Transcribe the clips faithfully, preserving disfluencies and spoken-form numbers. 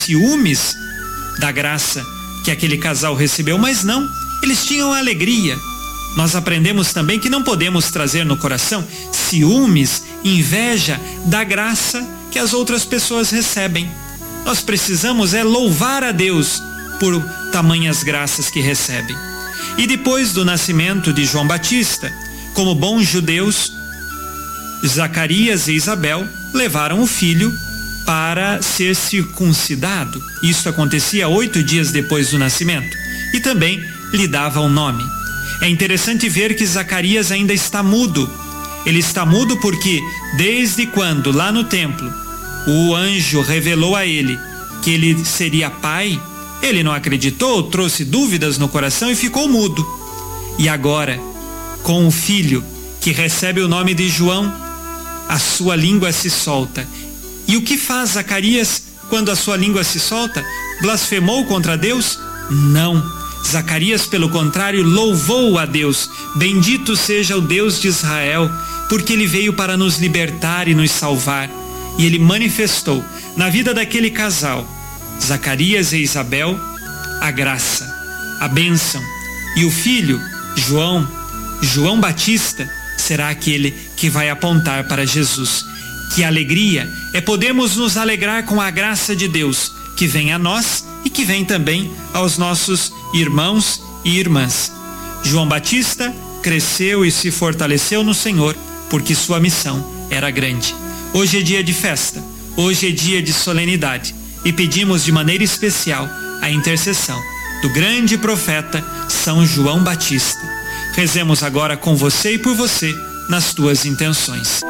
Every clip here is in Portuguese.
ciúmes da graça que aquele casal recebeu, mas não, eles tinham alegria. Nós aprendemos também que não podemos trazer no coração ciúmes, inveja da graça que as outras pessoas recebem. Nós precisamos é louvar a Deus por tamanhas graças que recebem. E depois do nascimento de João Batista, como bons judeus, Zacarias e Isabel levaram o filho para ser circuncidado. Isso acontecia oito dias depois do nascimento. E também lhe dava um nome. É interessante ver que Zacarias ainda está mudo. Ele está mudo porque desde quando lá no templo o anjo revelou a ele que ele seria pai, ele não acreditou, trouxe dúvidas no coração e ficou mudo. E agora, com o filho que recebe o nome de João, a sua língua se solta. E o que faz Zacarias quando a sua língua se solta? Blasfemou contra Deus? Não. Zacarias, pelo contrário, louvou a Deus. Bendito seja o Deus de Israel, porque ele veio para nos libertar e nos salvar. E ele manifestou na vida daquele casal, Zacarias e Isabel, a graça, a bênção. E o filho, João, João Batista, será aquele que vai apontar para Jesus. Que alegria é podermos nos alegrar com a graça de Deus, que vem a nós e que vem também aos nossos irmãos e irmãs. João Batista cresceu e se fortaleceu no Senhor, porque sua missão era grande. Hoje é dia de festa, hoje é dia de solenidade, e pedimos de maneira especial a intercessão do grande profeta São João Batista. Rezemos agora com você e por você nas tuas intenções.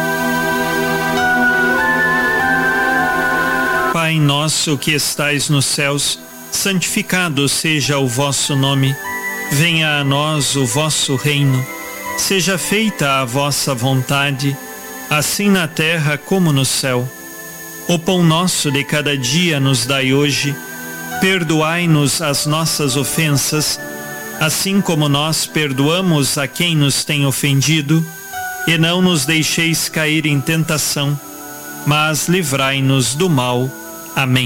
Pai nosso que estais nos céus, santificado seja o vosso nome. Venha a nós o vosso reino. Seja feita a vossa vontade, assim na terra como no céu. O pão nosso de cada dia nos dai hoje. Perdoai-nos as nossas ofensas, assim como nós perdoamos a quem nos tem ofendido. E não nos deixeis cair em tentação, mas livrai-nos do mal. Amém.